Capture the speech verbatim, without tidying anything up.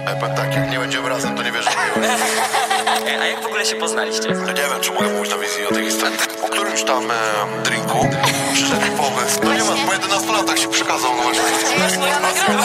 Ja powiem tak, jak nie będziemy razem, to nie wierzę. A jak w ogóle się poznaliście? No nie wiem, czy mogę mówić na wizji o tej historii. Po którymś tam e, drinku przyszedł pomysł. No nie ma, po jedenastu latach się przekazał. No właśnie. Masz moją nagrodę.